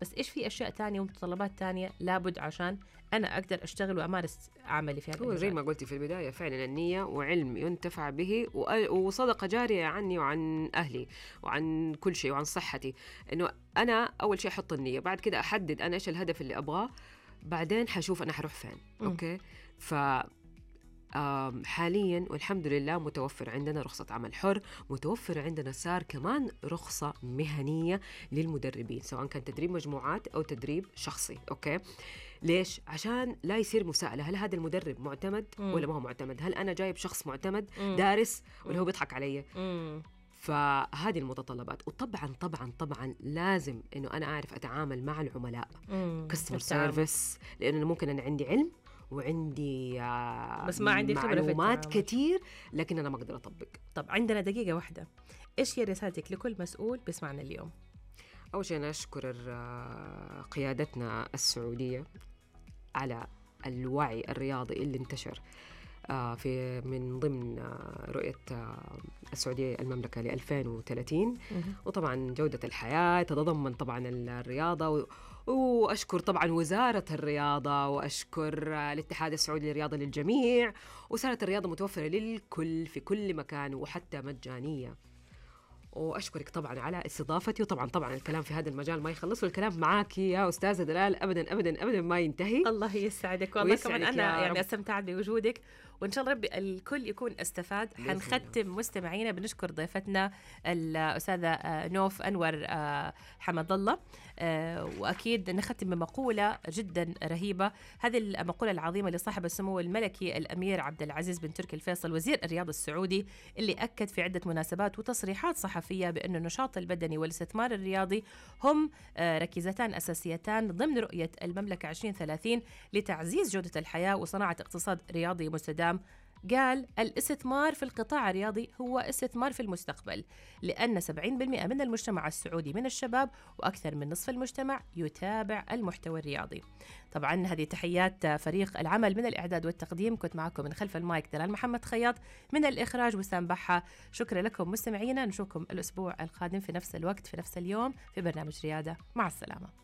بس إيش في أشياء تانية ومتطلبات تانية لابد عشان أنا أقدر أشتغل وأمارس عملي في هذا هو المجال. زي ما قلتي في البداية فعلا النية وعلم ينتفع به وصدقة جارية عني وعن أهلي وعن كل شيء وعن صحتي. إنه أنا أول شيء أحط النية، بعد كده أحدد أنا إيش الهدف اللي أبغاه، بعدين حشوف أنا حروح فين. أوكي. حاليا والحمد لله متوفر عندنا رخصة عمل حر، متوفر عندنا صار كمان رخصة مهنية للمدربين سواء كان تدريب مجموعات أو تدريب شخصي. أوكي. ليش؟ عشان لا يصير مساءلة، هل هذا المدرب معتمد ولا ما هو معتمد؟ هل أنا جايب شخص معتمد دارس ولا هو بيضحك علي؟ فهذه المتطلبات. وطبعا طبعا طبعا لازم إنه أنا أعرف أتعامل مع العملاء كاستمر سيرفيس، لأنه ممكن أنا عندي علم وعندي بس ما عندي معلومات كتير لكن أنا ما أقدر أطبق. طب عندنا دقيقة واحدة، إيش هي رسالتك لكل مسؤول بيسمعنا اليوم؟ أول شيء أنا أشكر قيادتنا السعودية على الوعي الرياضي اللي انتشر في من ضمن رؤية السعودية المملكة ل 2030. وطبعا جودة الحياة تتضمن طبعا الرياضة، وأشكر طبعا وزارة الرياضة، وأشكر الاتحاد السعودي للرياضة للجميع، وصارت الرياضة متوفرة للكل في كل مكان وحتى مجانية. وأشكرك طبعا على استضافتي، وطبعا الكلام في هذا المجال ما يخلص، والكلام معك يا أستاذة دلال أبدا أبدا أبدا ما ينتهي. الله يسعدك والله، كمان أنا يعني استمتعت بوجودك، وإن شاء الله ربي الكل يكون استفاد. حنختم مستمعينا بنشكر ضيفتنا الأستاذة نوف أنور حمد الله، وأكيد نختم بمقولة جدا رهيبة، هذه المقولة العظيمة لصاحب السمو الملكي الأمير عبد العزيز بن تركي الفيصل وزير الرياضة السعودي، اللي أكد في عدة مناسبات وتصريحات صحفية بأن النشاط البدني والاستثمار الرياضي هم ركيزتان أساسيتان ضمن رؤية المملكة 2030 لتعزيز جودة الحياة وصناعة اقتصاد رياضي مستدام. قال الاستثمار في القطاع الرياضي هو استثمار في المستقبل، لأن 70% من المجتمع السعودي من الشباب، وأكثر من نصف المجتمع يتابع المحتوى الرياضي. طبعا هذه تحيات فريق العمل من الإعداد والتقديم، كنت معكم من خلف المايك دلال محمد خياط، من الإخراج وسام بحة. شكرا لكم مستمعينا، نشوفكم الأسبوع القادم في نفس الوقت في نفس اليوم في برنامج ريادة. مع السلامة.